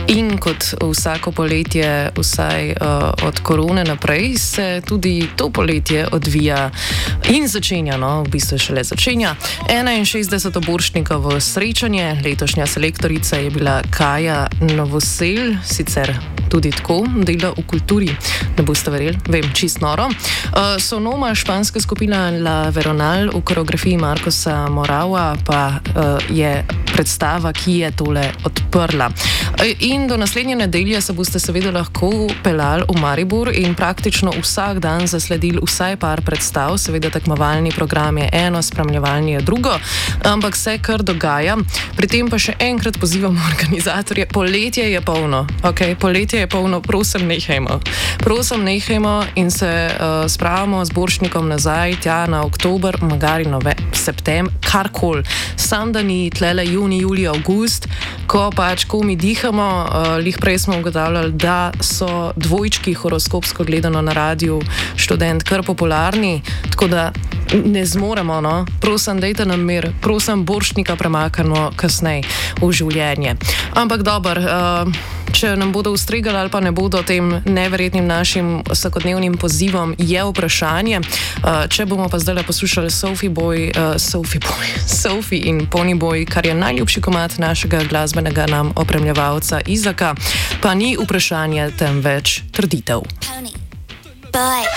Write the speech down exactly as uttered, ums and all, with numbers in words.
In kot vsako poletje, vsaj uh, od korone naprej, se tudi to poletje odvija in začenja, no, v bistvu šele začenja, enainšestdeseto Borštnikovo srečanje. Letošnja selektorica je bila Kaja Novosel, sicer tudi tako, dela v kulturi, ne boste verjeli, vem, čist noro. Uh, Sonoma, španska skupina La Veronal v koreografiji Marcosa Morava pa uh, je predstava, ki je tole odprla. In do naslednje nedelje se boste seveda lahko pelali v Maribor in praktično vsak dan zasledili vsaj par predstav, seveda tekmovalni program je eno, spremljevalni je drugo, ampak se kar dogaja. Pri tem pa še enkrat pozivamo organizatorje, poletje je polno, ok, poletje je polno, prosim nehajmo. Prosim nehajmo in se uh, spravimo z Borštnikom nazaj, tja na oktober, magari nove, september, karkoli. Sam da ni tlele juni, julij, avgust, ko pač ko mi dihamo, uh, lih prej smo ugotavljali, da so dvojčki horoskopsko gledano na radiju študent kar popularni, tako da ne zmoremo, no. Prosim, dajte nam mir, prosim, Borštnika premaknemo kasneje v življenje. Ampak dober, uh, če nam bodo ustregali ali pa ne bodo tem neverjetnim našim vsakodnevnim pozivom, je vprašanje. Uh, če bomo pa zdaj poslušali Sophie Boy, uh, Sophie Boy, Sophie in Ponyboy, kar je najljubši komad našega glasbenega nam opremljevalca Izaka, pa ni vprašanje, temveč trditev. Pony Boy.